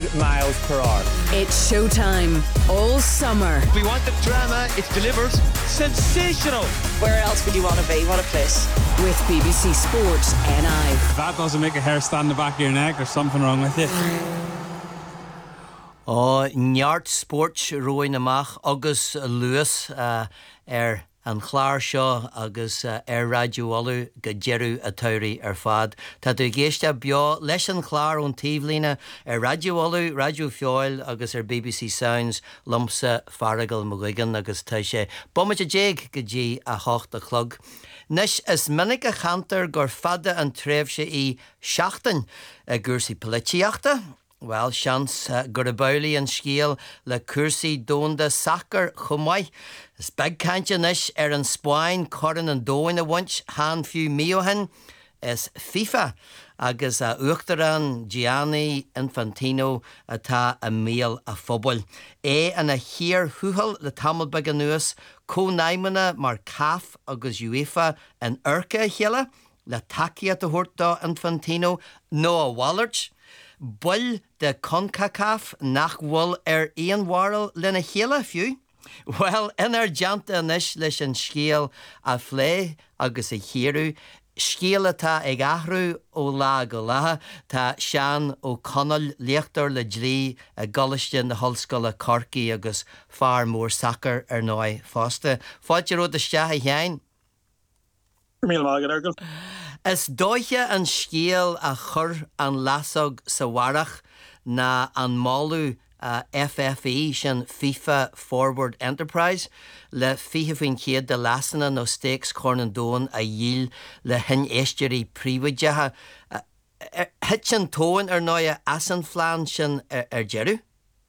miles per hour. It's showtime all summer. We want the drama, it's delivered. Sensational. Where else would you want to be? What a place. With BBC Sports NI. If that doesn't make a hair stand on the back of your neck, there's something wrong with it. Neart Sports roin amach agus Lewis an chláir seo agus Radio Olu go jeru a tauri fad. Tá du géiste beo leis an chláir ón tíomhlíne Radio Olu, Radio Fioil agus BBC Sounds lumsa faragal mugigan agus tá sé bommate jéig go dí a hocht a chlog. Nis is minnig a chantar gur fada an tréfse I seachtain gursaí politiachta. Well, seans gur a bailí an scéal le cursaí dónda sacr chumai. Is beg cantja nis an Spáin coran an dóin a wunch han fiú miohan is FIFA agus uachtaran Gianni Infantino atá a méal a fphobal. An a hir húhal le tamil bag nuas có naimena mar CAF agus UEFA an urca chéile le taci at a hurta Infantino nó a Wallart. Bull de CONCACAF nach bhfuil aon mháril lena chéile fiú? Well, inar deanta anis leis an scéal a phlé agus a chéirú, scéal atá ag athrú ó lá go latha, tá Sean O'Connell léachtar le dlí a galaiste na hallscoil a Corcaigh agus fear mór sacr nói fásta. Fáilte rud a steach a cheann? Míl mágad argal. Is dóithe an scéal a chur an lasog sa warach na an málu FFE sin FIFA Forward Enterprise le fiche fin chéad de lasana no stakes corn dón a dhíl le hin éistearí príomhaidetha. Het sin tóin nói asan flean sin jeru?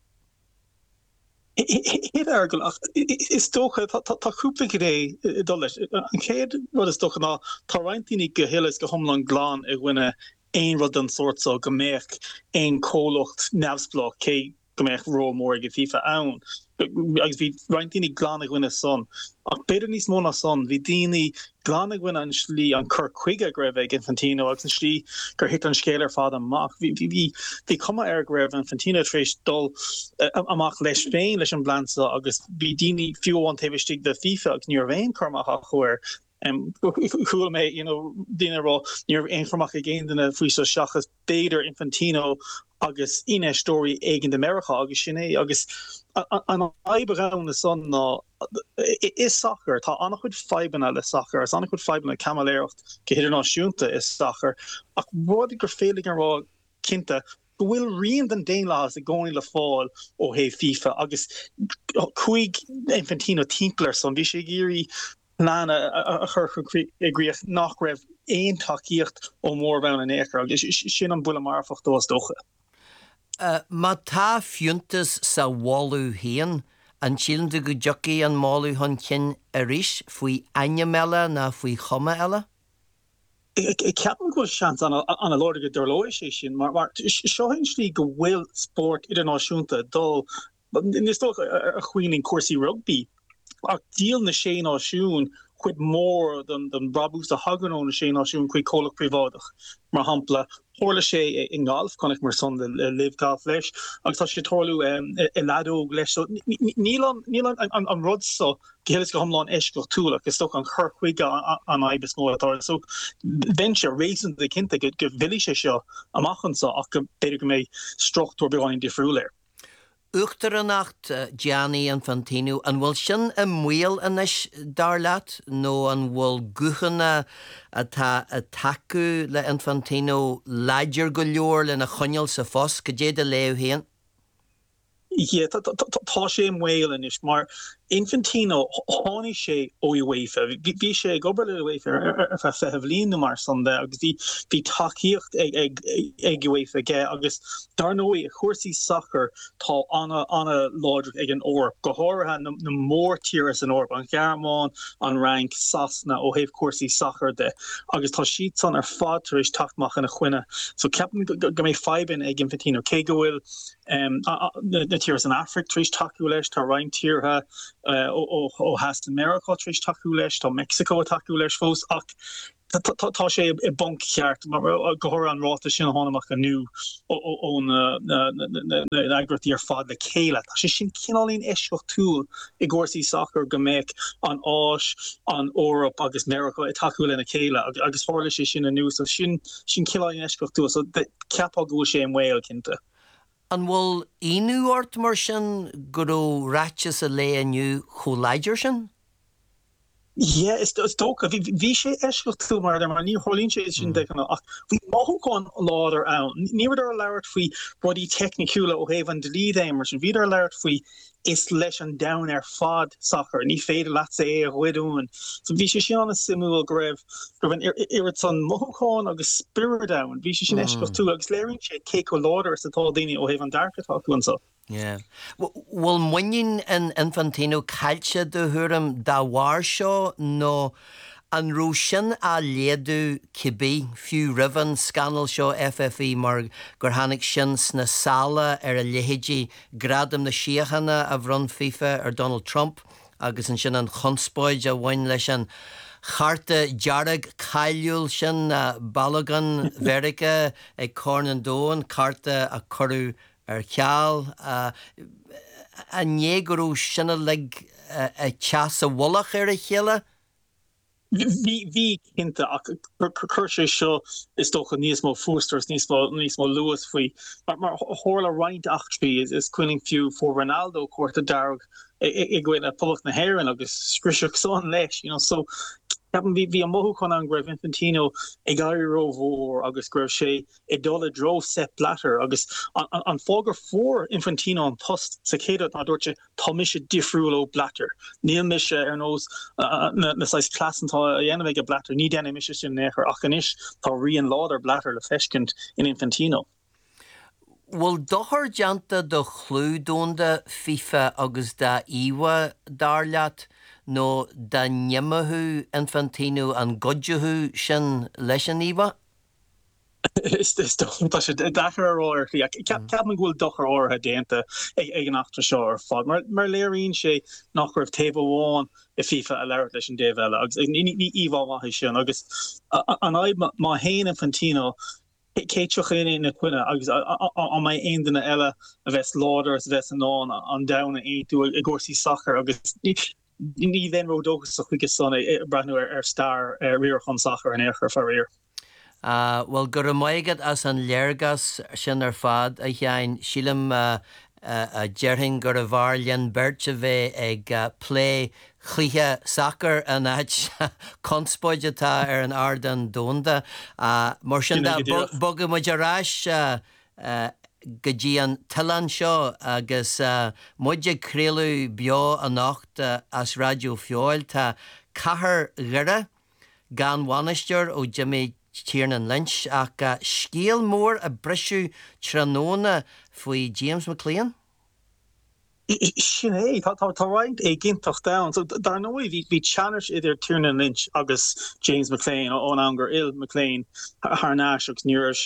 Hit argal is stocha tá cúpla ré dollars an céad rud is stocha ná tá reintíní go héiles go thomlan glán ag bhaine ein rud an sort so go méich ein cólacht nevsblach cé go méich ró mór go FIFA ann agus bhí reintíní glán ag bhaine son ach beidir níos mó na son bhí daoine glán ag bhaine an slí an chur chuige greibh ag Infantino agus an slí gur hit an scéalar fad amach bhí cuma ar greibh Infantino trééis dul amach leis féin leis an blansa agus bhí daoine fiú an taobhistí de FIFA agus níor bhéin chumach a chuir cool me, dinner ro near informach again than a free so shachas beidir Infantino agus ine story egin America agus sinné agus an aibegaan the son is soccer tá annach chud fiban le soccer as annach chud fiban Camaleocht ge hidir náisiúnta is soccer ach rud gur félig an rá cinnta bhfuil rion den déanlas a gcóin le fáil ó hé FIFA agus chuig Infantino timpplair son bhí sé géirí Lana a chur agriach nach raibh éon takeíocht ó mór bhean an éair agus sin an bula marfach dós docha. Má tá fiúntas sa bháilú héan an sílann go jockey an máú hon cin a ríis faoi aine meile na faoi chuma eile? I ceapan go seans an a Lord go dorlóis sé sin mar seohain slí go bhfuil sport idirnáisiúnta dul is tó a chuoin cuasaí rugby. Ach díal na sé náisiún chud mór den brabús a hagan ó na sé náisiún chuig cólach privádach mar hampla thorla sé in golf connic mar son live golf leis agus tá sé tolú i ladóg leis so níl an rud so gehélas go thomláin eiscoch túla agus sto an chur chuige an aibes mór so venture réason de cinnta go bhili sé seo amachchan sa ach go beidir go mé struchtúir beáin difriúléir. Uachtar an nacht Gianni Infantino an bhfuil sin a mhuial inis dar leat nó an bhfuil guchanna atá a tacu le Infantino leidir go leor lena chuineal sa fós go dé de léamh héan? Yeah, tá sé mhuial inis mar Infantino hánig sé ó UEFA bhí sé gobar le UEFA ar fe bhlíon mar sonda agus bhí takeíocht ag UEFA ge agus dar nói a chuirsaí soccer tá anna láidir ag an orb go háirithe na mór tíras an orb an Gearmáin an rank Sasna ó héobh cuairsaí soccer de agus tá siad san ar fad tar éis tachtach in a chuine so ceapan go mé fiban ag Infantino cé go bhfuil na tíras an Afric tar éis takeú leis tá rein tíortha ó has America tríéis takeú leis tá Mexico a takeú leis fós ach tá sé I bank cheart mar gohor an ráta sin hánaach a nu ón agratí fad le céile. Tá sé sin cinálín éisiocht túl I gcósaí soccer go méic an áis an Órap agus America I takeú lena céile agus hála sé sin a nu so sin cinálín éisiocht túl so ceapá go sé an bhil cinnte. An bhfuil inúirt mar sin go ráiteas a lé aniu choláidir sin? Yeah, it's doka. Vi sé eskil tú mar mar ní holín sé sin de ach vi máán láder an. Níwer er leart fui body technicúla ó heh an delí éimmers en viidir leart fui is leis an down fad soccer ní féidir laat sé a huiún. So vi sé an a simú gref an ir san máán agus spirit down. Vi sé sin eskil tú agus léirn sé ke ó láder satá déine ó heh an darkatá so. Yeah. Well, muin an Infantino cailte do thuram dá bhhair seo nó an ró sin a léadú cibí fiú rivan scanal seo FFE mar gur hanig sin sna sala a léhéidí gradam na siochanna a bhrun FIFA Donald Trump agus an sin an chunspóid a bhain leis an Charta jarag caiúil sin Balagan Verica ag Cornan Dóin carta a choru ceall a négurú sinna le teas a bhlach a chéile? Vi inte curse seo is toch níos mó Foosters níos mó Lewis fui maar horla right achtree is quilling few for Ronaldo quarta darg I go a public na hair agus skrich son leis so vi a mohu kon an gref Infantino e gari rovo agus gref sé e dolle dro set blatter agus an fogger for Infantino an post sakeda na dortje tomische diffrulo blatter Neil mische nos na sais klassentá enige blatter ní den mis sin necher achanis tá rian lauder blatter le feskent in Infantino. Well, dochar janta do chlúdónda FIFA agus da iwa darlat no da nimahu Infantino an godjuhu sin leis an iwa? Is dachar or cap me gwil dochar or ha dénta ag an achtra seo ar fad mar léirín sé nach raibh taobháin I FIFA a leir leis an déh eile agus ní íomhá maithe sin agus an aib má hain Infantino Keitioch in na cuine agus an mai ein duna eile a bheits láder as bheits an an dana éú I gcósaí soccer agus ní then rodógus a chuige son brathnú ar star riar chun soccer an éair far riar. Well, gur maigad as an léirgas sin ar fad a cheann sílim a djeirhin gur a bhar lean bertse bheith ag play chluiche soccer an áit conspóidetá ar an ardan dónda mar sin bogad muidirráis go dtí an talan seo agus muide créalú beo a nacht as radio fiáil tá cathair ghire gan bhainisteoir ó Jimmy Tiernan Lynch ach scéal mór a brisú tróna faoi James McLean? Sin tá right ginintach down so dar no vi challenge idir Tiernan Lynch agus James McLean ón angur il McLean haar náisiach nuir